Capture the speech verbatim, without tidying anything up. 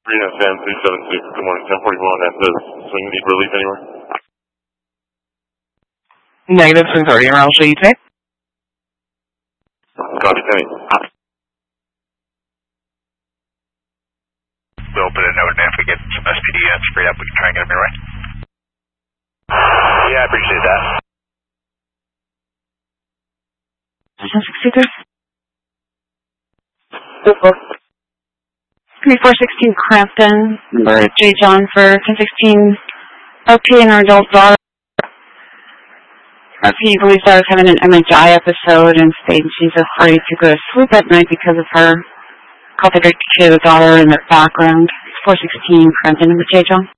Reno San two seven six, good morning, ten forty-one at the swing, need relief anywhere? Negative, swing thirty, around Shady Tape. Copy, Kenny. We'll put a note in if we get some S P D uh, straight up, we can try and get them your way. Yeah, I appreciate that. ten sixty-three. three four sixteen Crampton, number J. John for ten sixteen O P and our adult daughter. O P believes I was having an M H I episode and stated she's afraid to go to sleep at night because of her. Called the daughter in the background. four sixteen Crampton, number J. John.